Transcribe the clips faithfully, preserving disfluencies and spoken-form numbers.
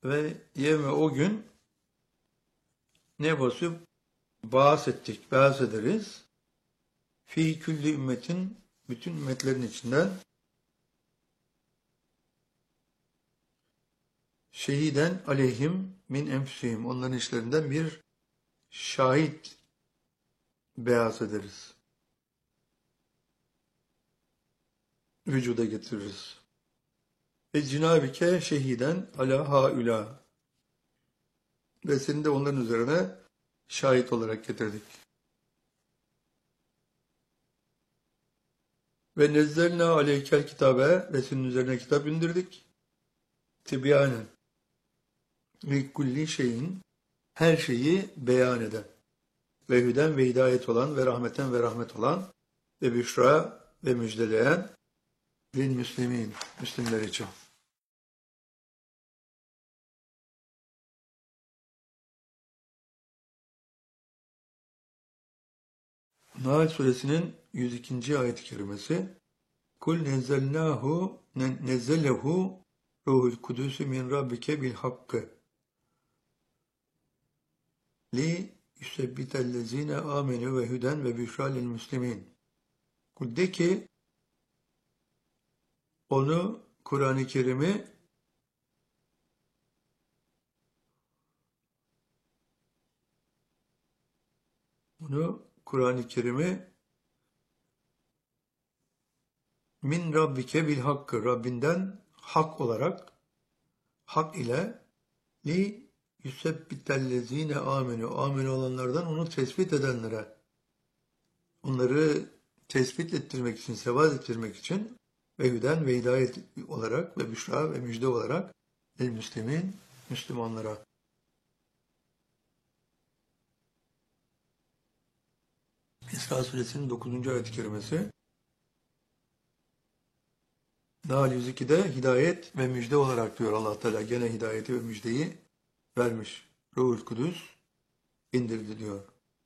ve yevme o gün ne basıp bahs ettik, bahs ederiz. Fi külli ümmetin, bütün ümmetlerin içinden şehiden aleyhim min enfusihim, onların işlerinden bir şahit beyaz ederiz. Vücuda getiririz. Ve cinabike şehiden ala haula. Ve seni de onların üzerine şahit olarak getirdik. Ve nezzelna aleykel kitabe, ve senin üzerine kitap indirdik. Tibyanen. Ve kulli şeyin, her şeyi beyan eden. Ve hüden ve hidayet olan ve rahmeten ve rahmet olan ve büşra ve müjdeleyen lil müslimin, Müslümler için. Nahl suresinin yüz ikinci ayet-i kerimesi Kul nezzelnahu nezzelehu ruhul kudüsü min rabbike bil hakkı li yusebbitellezine amenu ve hüden ve büşra lil müslimin. Kul de ki onu, Kur'an-ı Kerim'i onu Kur'an-ı Kerim'i min rabbike bil hakkı, Rabbinden hak olarak, hak ile li yusebbitellezine amenu, amin olanlardan onu tespit edenlere, onları tespit ettirmek için, sebat ettirmek için ve hüden ve hidayet olarak ve büşra ve müjde olarak el müslimin, Müslümanlara. İsra suresinin dokuzuncu ayet-i kerimesi Nahl yüz iki'de hidayet ve müjde olarak diyor Allah Teala, gene hidayeti ve müjdeyi vermiş. Ruhul Kudüs indirdi diyor.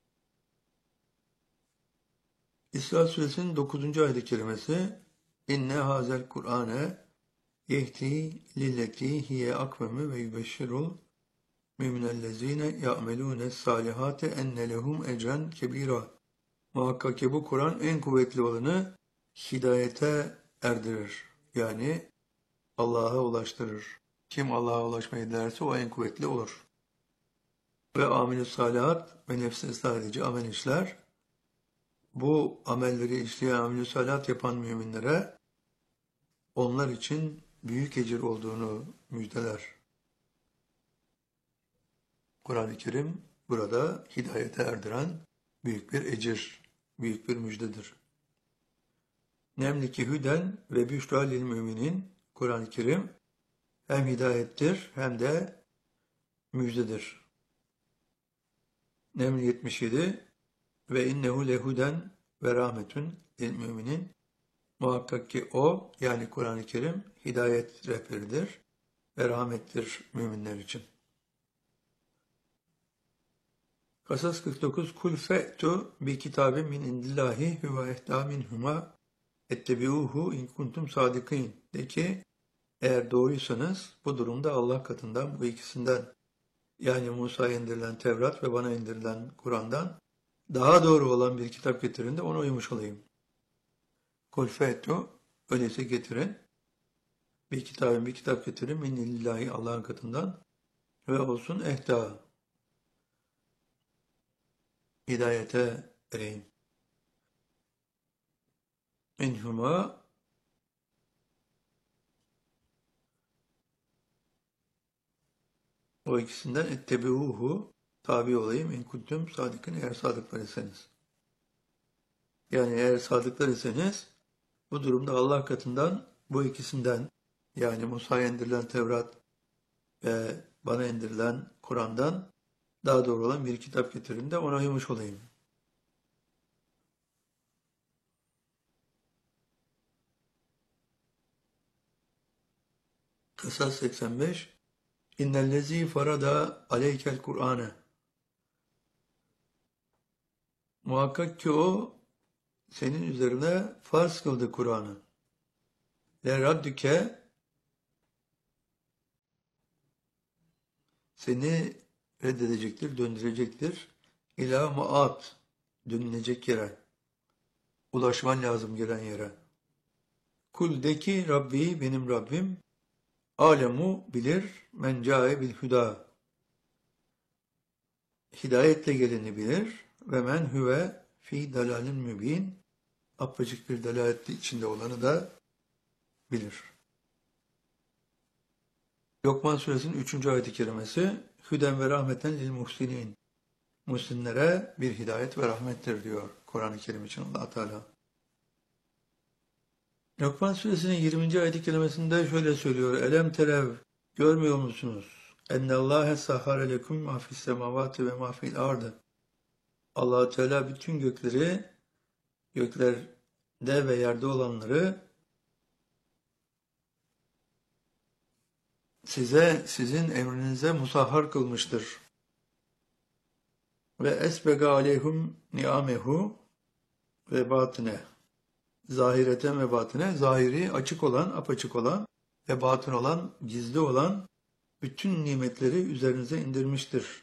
İsra suresinin dokuzuncu ayet-i kerimesi İnne hazel Kur'ane yehti lilleti hiye akvemi ve yübeşşirul müminellezine ya'melûne salihate enne lehum ecren kebira. Muhakkak ki bu Kur'an en kuvvetli olanı hidayete erdirir. Yani Allah'a ulaştırır. Kim Allah'a ulaşmayı dilerse o en kuvvetli olur. Ve amel-i salihat ve nefsine sadece amel işler. Bu amelleri işleyen, amel-i salihat yapan müminlere onlar için büyük ecir olduğunu müjdeler. Kur'an-ı Kerim burada hidayete erdiren büyük bir ecir, büyük bir müjdedir. Nemliki hüden ve büşra lil müminin, Kur'an-ı Kerim hem hidayettir hem de müjdedir. Neml yetmiş yedi ve innehu lehuden ve rahmetun lil müminin, muhakkak ki o, yani Kur'an-ı Kerim hidayet rehberidir ve rahmettir müminler için. Kasas kırk dokuz Kul fe'tu bi kitabin min indillahi huve ehda minhuma ettebi'uhu in kuntum sadikin. De ki eğer doğruysanız bu durumda Allah katından bu ikisinden, yani Musa'ya indirilen Tevrat ve bana indirilen Kur'an'dan daha doğru olan bir kitap getirin de ona uymuş olayım. Kul fe'tu, öyleyse getirin. Bir kitabın bir kitap getirin min indillahi, Allah'ın katından ve olsun ehda, hidayete ereyim. Minhuma, o ikisinden ettebi'uhu, tabi olayım in kuntum sadikin, eğer sadıklar iseniz. Yani eğer sadıklar iseniz bu durumda Allah katından bu ikisinden, yani Musa'ya indirilen Tevrat ve bana indirilen Kur'an'dan daha doğru olan bir kitap getirin de ona uymuş olayım. Kısas seksen beş İnnellezî farada aleykel Kur'ane. Muhakkak ki o senin üzerine farz kıldı Kur'an'ı. Le raddüke, seni reddedecektir, döndürecektir. İlâ maat, dönülecek yere, ulaşman lazım gelen yere. Kul de ki Rabbi, benim Rabbim, alemu bilir, men câe bil hüdâ, hidayetle geleni bilir ve men hüve fi dalalin mübin, apaçık bir dalalet içinde olanı da bilir. Lokman suresinin üçüncü ayet-i kerimesi Hüden ve rahmeten lil muhsinin. Muhsinlere bir hidayet ve rahmettir diyor Kur'an-ı Kerim için Allah Teala. Lokman suresinin yirminci ayet-i kerimesinde şöyle söylüyor. Elem terev, görmüyor musunuz? Ennallâhe sahhare lekum ma fis semavati ve ma fil ardı. Allah Teala bütün gökleri, göklerde ve yerde olanları size, sizin emrinize musahhar kılmıştır. Ve esbega aleyhum ni'amehu ve batine. Zahireten ve batine, zahiri açık olan, apaçık olan ve batın olan, gizli olan bütün nimetleri üzerinize indirmiştir.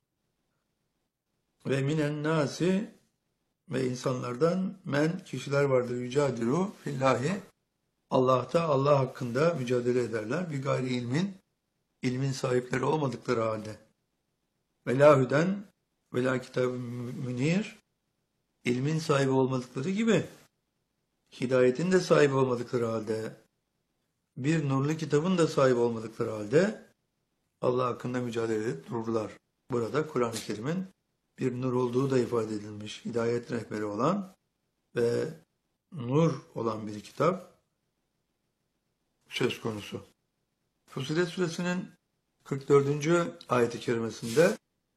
Ve minen nasi, ve insanlardan men kişiler vardır yücadilu fillahi, Allah'ta, Allah hakkında mücadele ederler. Bir gayri ilmin, ilmin sahipleri olmadıkları halde. Ve la hüden ve la kitab-ı münir, ilmin sahibi olmadıkları gibi, hidayetin de sahibi olmadıkları halde, bir nurlu kitabın da sahibi olmadıkları halde, Allah hakkında mücadele edip dururlar. Burada Kur'an-ı Kerim'in bir nur olduğu da ifade edilmiş. Hidayet rehberi olan ve nur olan bir kitap söz konusu. Fussilet suresinin kırk dördüncü ayet-i kerimesinde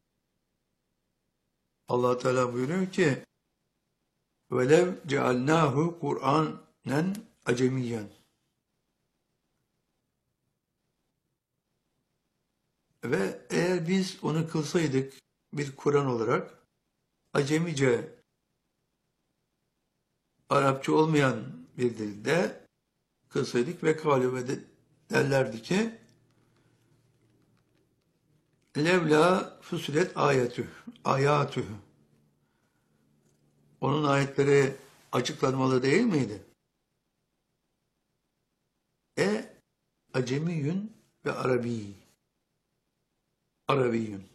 Allah Teala buyuruyor ki velev cealnahu Kur'anen acemiyen. Ve eğer biz onu kılsaydık bir Kur'an olarak acemice, Arapça olmayan bir dilde kılsaydık ve kâlu ve de derlerdi ki levla fusilet ayetü ayatü, onun ayetleri açıklanmalı değil miydi? E acemiyün ve arabi, arabiyün.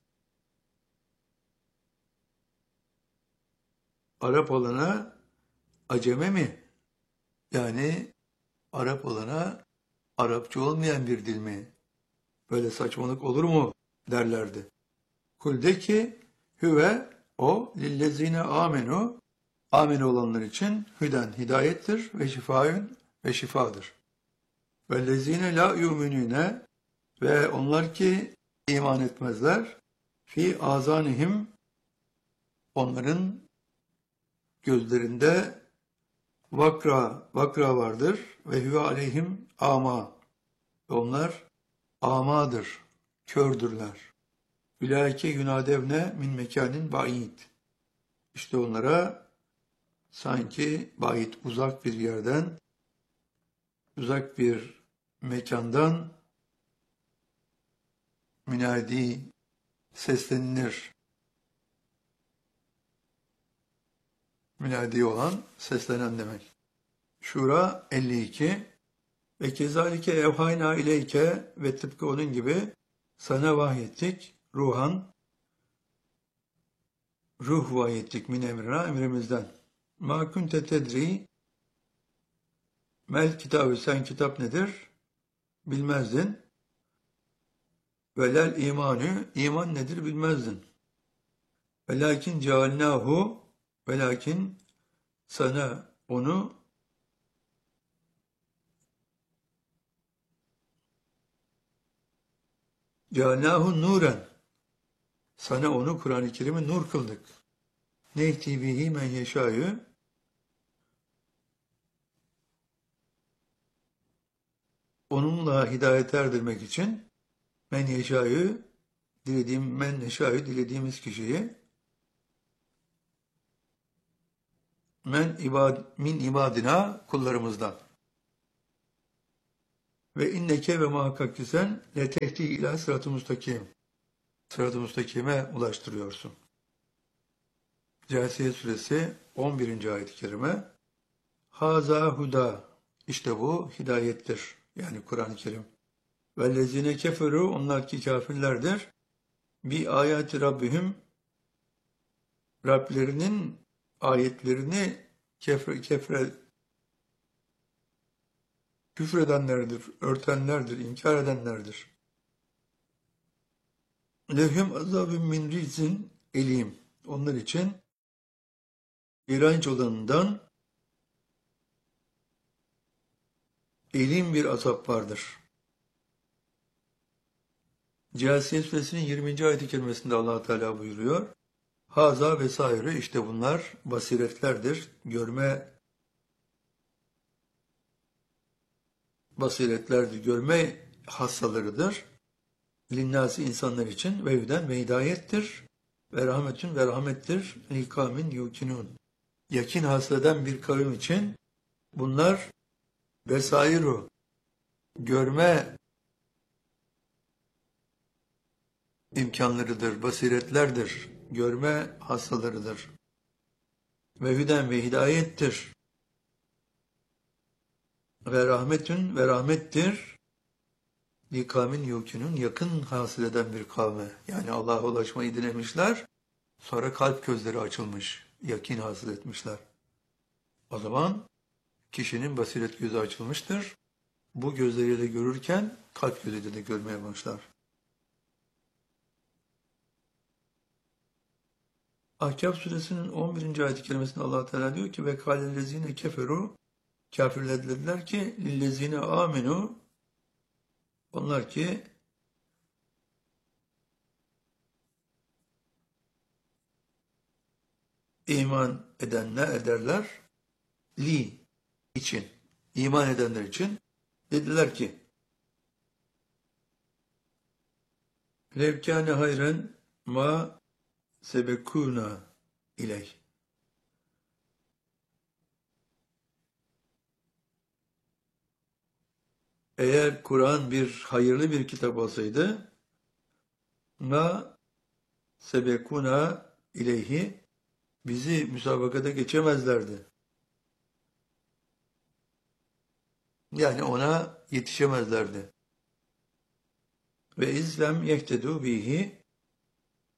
Arap olana aceme mi? Yani Arap olana Arapça olmayan bir dil mi? Böyle saçmalık olur mu? Derlerdi. Kul de ki hüve o lillezine amenu, amin olanlar için hüden hidayettir ve şifayün ve şifadır. Vellezine la yu'minune, ve onlar ki iman etmezler, fi azanihim, onların gözlerinde vakra, vakra vardır ve hüve aleyhim ama, onlar amadır, kördürler. Ülâike yunadevne min mekânin ba'id. İşte onlara sanki ba'id, uzak bir yerden, uzak bir mekandan münadi seslenilir. Münadi olan seslenen demek. Şura elli iki. Ve kezalike evhayna ileyke, ve tıpkı onun gibi sana vahyettik ruhan, ruh vahyettik min emrina, emrimizden. Ma kunte tedri, mel kitabı, sen kitap nedir bilmezdin. Velel imanü, iman nedir bilmezdin. Velakin cealnahu, velakin sana onu cealnahu nuren, sana onu Kur'an-ı Kerim'i nur kıldık. Nehti bihi men yeşâyü, onunla hidayet erdirmek için men yeşâyü, dilediğim men yeşâyü, dilediğimiz kişiyi, men ibad, min ibadina, kullarımızdan. Ve inneke ve muhakkak ki sen letehdi ila sırat-ı müstakim, sırat-ı müstakime ulaştırıyorsun. Câsiye suresi on birinci ayet-i kerime. Haza huda. İşte bu hidayettir. Yani Kur'an-ı Kerim. Vellezine keferu, onlar ki kafirlerdir. Bi ayati rabbihim, Rablerinin ayetlerini kefre, kefre küfredenlerdir, örtenlerdir, inkar edenlerdir. Lehum azabun min rizin elim. Onlar için iğrenç olanından elim bir azap vardır. Câsiye suresinin yirminci ayet-i kerimesinde Allah Teala buyuruyor. Haza vesaire, işte bunlar basiretlerdir. Görme basiretlerdir. Görme hastalarıdır. Linnâsi, insanlar için ve hüden ve hidayettir. Ve rahmetün ve rahmettir. Likamin yukinun. Yakin hasreden bir kavim için bunlar vesairu, görme imkanlarıdır, basiretlerdir, görme hastalarıdır. Ve hüden ve hidayettir. Ve rahmetün ve rahmettir. Likamin yukinun, yakın hasıl eden bir kavme. Yani Allah'a ulaşmayı dilemişler. Sonra kalp gözleri açılmış. Yakin hasıl etmişler. O zaman kişinin basiret gözü açılmıştır. Bu gözleriyle görürken kalp gözüyle de görmeye başlar. Ahkâf suresinin on birinci ayet-i kerimesinde Allah Teala diyor ki ve kâlellezîne keferu, kafirler dediler ki lillezîne âmenû, onlar ki iman edenler ederler, li için, iman edenler için dediler ki levkâne hayren ma sebekûna ileyh. Eğer Kur'an bir hayırlı bir kitap olsaydı ma sebekûna ileyhi, bizi müsabakada geçemezlerdi. Yani ona yetişemezlerdi. Ve izlem yehtedu bihi,